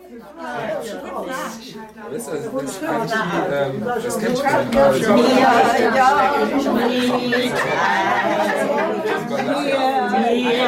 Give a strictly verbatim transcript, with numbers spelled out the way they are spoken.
Das, also, das, ist eigentlich die, ähm, das kennt schon. Ja, ja,